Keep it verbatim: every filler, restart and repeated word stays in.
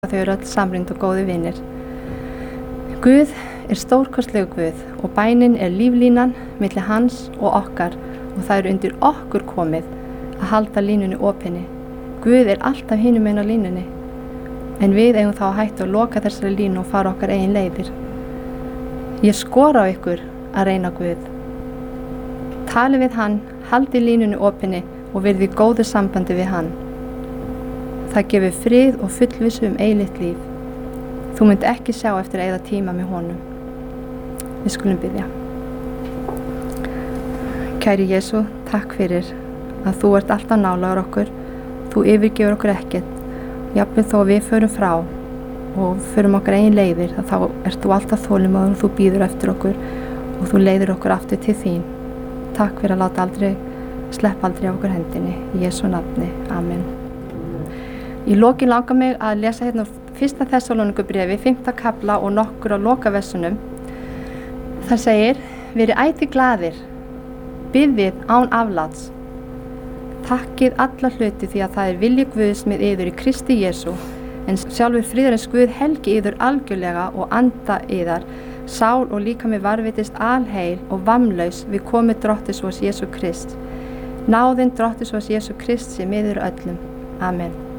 Þau eru öll samrýnd og góði vinir. Guð er stórkostlegu Guð og bænin er líflínan milli hans og okkar og það er undir okkur komið að halda línunni opinni. Guð er alltaf hinum megin á línunni en við eigum þá að hætta að loka þessari línu og fara okkar eigin leiðir. Ég skora á ykkur að reyna Guð. Talið við hann, haldið línunni opinni og verðið í góðu sambandi við hann. Það gefur frið og fullvissu um eilíft líf. Þú munt ekki sjá eftir að eyða tíma með honum. Við skulum biðja. Kæri Jesú, takk fyrir að þú ert alltaf nálægur okkur. Þú yfirgefur okkur ekkert. Jafnvel þó við förum frá og förum okkar eigin leiðir, þá ert þú alltaf þolinmóður og þú bíður eftir okkur og þú leiðir okkur aftur til þín. Takk fyrir að láta aldrei, sleppa aldrei á okkur hendinni. Í Jesú nafni. Amen. Í lokin langar mig að lesa hérna fyrsta Þessalóníkubréfi, fimmta kafla og nokkur á lokaversunum. Það segir, verið ætíð glaðir, biðið án afláts. Takkið alla hluti því að það er vilji Guðs með yður í Kristi Jesú, en sjálfur friðarins Guð helgi yður algjörlega og anda yðar, sál og líkami varðveitist alheil og vammlaus við komu Drottis vors Jesú Krist. Náðin Drottis vors Jesú Krist sé með yður öllum. Amen.